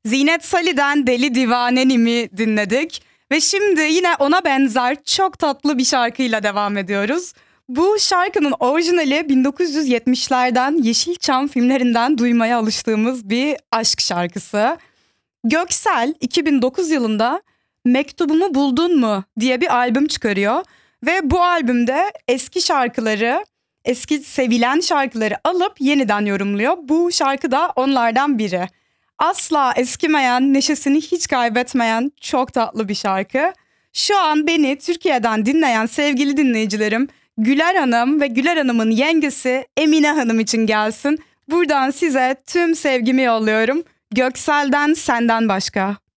Zinet Salih'den Deli Divanenimi dinledik. Ve şimdi yine ona benzer çok tatlı bir şarkıyla devam ediyoruz. Bu şarkının orijinali 1970'lerden Yeşilçam filmlerinden duymaya alıştığımız bir aşk şarkısı. Göksel 2009 yılında Mektubumu Buldun Mu diye bir albüm çıkarıyor. Ve bu albümde eski şarkıları, eski sevilen şarkıları alıp yeniden yorumluyor. Bu şarkı da onlardan biri. Asla eskimeyen, neşesini hiç kaybetmeyen çok tatlı bir şarkı. Şu an beni Türkiye'den dinleyen sevgili dinleyicilerim Güler Hanım ve Güler Hanım'ın yengesi Emine Hanım için gelsin. Buradan size tüm sevgimi yolluyorum. Göksel'den Senden Başka.